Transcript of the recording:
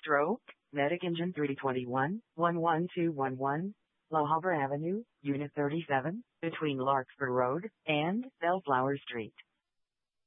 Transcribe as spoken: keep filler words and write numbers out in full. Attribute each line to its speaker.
Speaker 1: Stroke, Medic Engine three twenty-one, one one two one one, La Habra Avenue, Unit thirty-seven, between Larkspur Road and Bellflower Street.